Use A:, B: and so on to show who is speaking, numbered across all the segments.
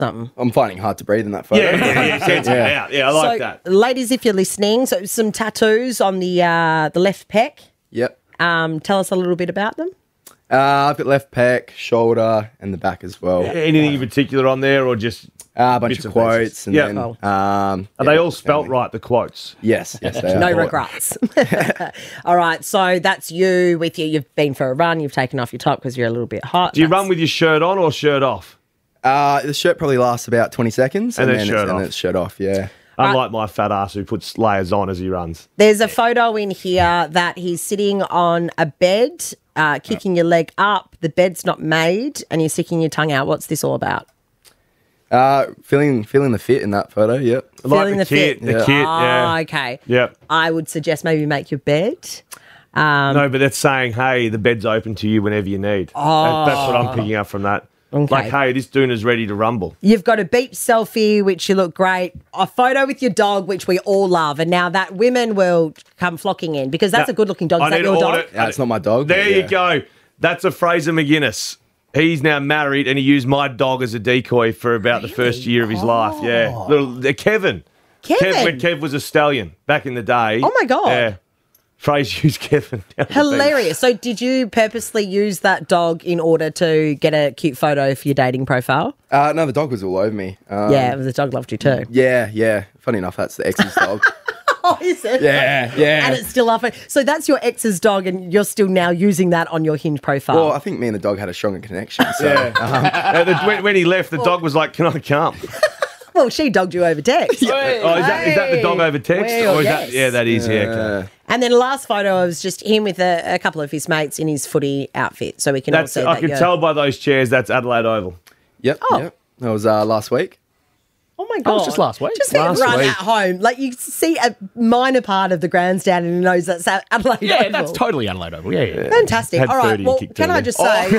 A: something.
B: I'm finding it hard to breathe in that photo.
C: Yeah, I like that.
A: Ladies, if you're listening, so some tattoos on the left pec.
B: Yep.
A: Tell us a little bit about them.
B: I've got left pec, shoulder, and the back as well.
C: Anything in particular on there, or just
B: a bunch
C: bits
B: of
C: and
B: quotes.
C: pieces?
B: And then,
C: Are they all spelt right, the quotes?
B: Yes, they are.
A: No regrets. All right, so that's you with you. You've been for a run. You've taken off your top because you're a little bit hot.
C: Do you run with your shirt on or shirt off?
B: The shirt probably lasts about 20 seconds.
C: And then shirt off.
B: It's shirt off, yeah.
C: Unlike my fat ass who puts layers on as he runs.
A: There's a photo in here that he's sitting on a bed, kicking your leg up. The bed's not made, and you're sticking your tongue out. What's this all about?
B: Feeling the fit in that photo, yep.
A: Feeling the fit.
C: The kit, yeah.
A: Okay.
C: Yep.
A: I would suggest maybe make your bed.
C: No, but that's saying, hey, the bed's open to you whenever you need. That's what I'm picking up from that.
A: Okay.
C: Like, hey, this Doona's ready to rumble.
A: You've got a beach selfie, which you look great. A photo with your dog, which we all love. And now that women will come flocking in because that's a good-looking dog. Is that your dog?
B: It's not my dog.
C: There you go. That's a Fraser McGuinness. He's now married and he used my dog as a decoy for about the first year of his life. Yeah. Kevin. When Kev was a stallion back in the day.
A: Oh, my God.
C: Yeah. Fraser used Kevin.
A: Hilarious. So did you purposely use that dog in order to get a cute photo for your dating profile?
B: No, the dog was all over me.
A: Yeah, the dog loved you too.
B: Yeah. Funny enough, that's the ex's dog.
A: Oh, is it?
B: Yeah.
A: And it's still up. So that's your ex's dog and you're still now using that on your Hinge profile.
B: Well, I think me and the dog had a stronger connection. So,
C: when he left, the dog was like, can I come?
A: Well, she dogged you over text.
C: Is that the dog over text?
A: Well,
C: Or is
A: yes.
C: that, yeah, that is, yeah. Okay.
A: And then the last photo was just him with a couple of his mates in his footy outfit. So we can all see
C: I
A: that.
C: can tell by those chairs that's Adelaide Oval.
B: Yep. That was last week.
A: Oh my God.
D: it's just last week.
A: Just run at home. Like you see a minor part of the grandstand and he knows that's Adelaide
D: Yeah,
A: Oval.
D: that's totally Adelaide Oval. Yeah.
A: Fantastic.
C: Had
A: All right.
C: 30
A: Well,
C: kicked
A: can I
C: early.
A: just say,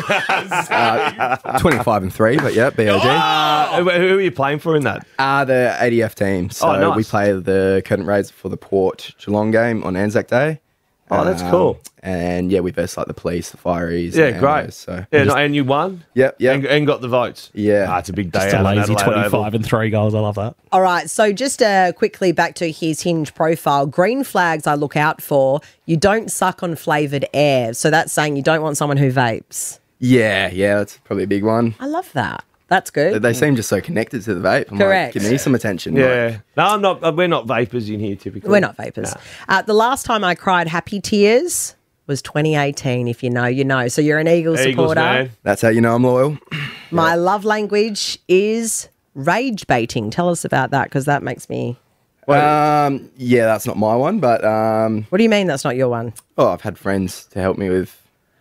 B: 25-3, but yeah, BOG.
C: Who are you playing for in that?
B: The ADF team. So
C: nice.
B: we play the curtain raids for the Port Geelong game on Anzac Day.
C: Oh, that's cool.
B: And yeah, we versed like the police, the fireys.
C: Yeah,
B: and
C: great.
B: Ambos, so
C: And you won?
B: Yep.
C: And got the votes?
B: Yeah.
C: It's a big day
D: Just a
C: out on
D: lazy
C: Adelaide
D: 25
C: Oval.
D: and 3 goals. I love that.
A: all right. So just quickly back to his Hinge profile. Green flags I look out for. You don't suck on flavoured air. So that's saying you don't want someone who vapes.
B: Yeah, that's probably a big one.
A: I love that. That's good.
B: They seem just so connected to the vape. I'm
A: Correct.
B: like, give me some attention.
C: Yeah. No, I'm not. We're not vapors in here typically.
A: We're not vapors. The last time I cried happy tears was 2018. If you know, you know. So you're an Eagles supporter.
C: Man.
B: That's how you know I'm loyal.
A: My love language is rage baiting. Tell us about that because that makes me...
B: Yeah, that's not my one, but
A: What do you mean that's not your one?
B: I've had friends to help me with,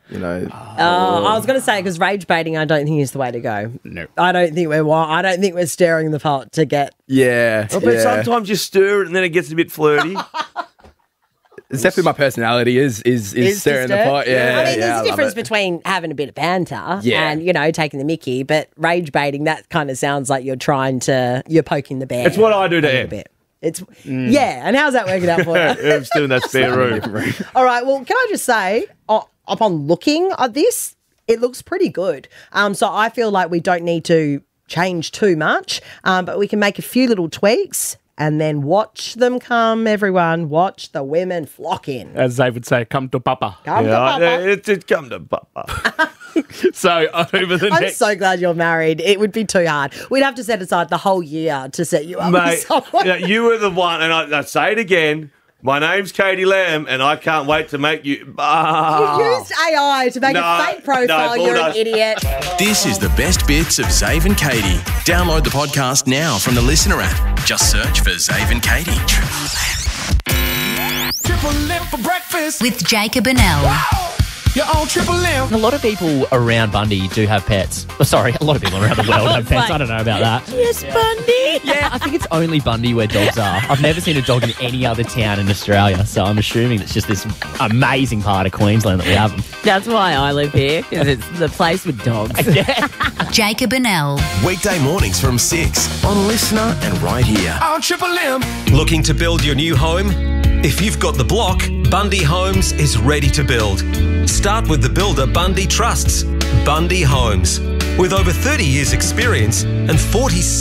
A: I was going to say because rage baiting I don't think is the way to go.
D: No.
A: I don't think we're stirring the pot to get...
B: yeah.
C: But sometimes you stir it and then it gets a bit flirty.
B: It's definitely my personality is stirring the pot. Yeah,
A: I mean, there's
B: I
A: a
B: love
A: difference
B: it.
A: between having a bit of banter
B: Yeah.
A: and, taking the mickey, but rage baiting, that kind of sounds like you're poking the bear.
C: It's what I do to
A: a little
C: Ed.
A: bit. Yeah, and how's that working out for you?
C: I'm still in that spare room.
A: All right, well, can I just say, upon looking at this, it looks pretty good. So I feel like we don't need to change too much, but we can make a few little tweaks and then watch them come, everyone. Watch the women flock in.
D: As they would say, come to Papa.
A: Come to Papa.
C: It come to Papa.
D: So over the
A: I'm
D: next...
A: so glad you're married. It would be too hard. We'd have to set aside the whole year to set you up with
C: Mate,
A: someone.
C: you were the one, and I say it again. My name's Katie Lamb, and I can't wait to make you...
A: You used AI to make a fake profile.
C: no,
A: You're an
C: bulldoze.
A: idiot.
E: This is the best bits of Zave and Katie. Download the podcast now from the Listener app. Just search for Zave and Katie.
F: Triple M for breakfast.
G: With Jacob and Elle.
F: You're on Triple M.
D: A lot of people around Bundy do have pets. Oh, sorry, a lot of people around the world have pets. I don't know about that.
A: Yes, Bundy.
D: Yeah, I think it's only Bundy where dogs are. I've never seen a dog in any other town in Australia, so I'm assuming it's just this amazing part of Queensland that we have them.
H: That's why I live here, because it's the place with dogs.
G: Jacob and Elle.
E: Weekday mornings from 6 on Listener and right here.
F: On Triple M.
E: Looking to build your new home? If you've got the block, Bundy Homes is ready to build. Start with the builder Bundy trusts. Bundy Homes.
I: With over 30 years' experience and 40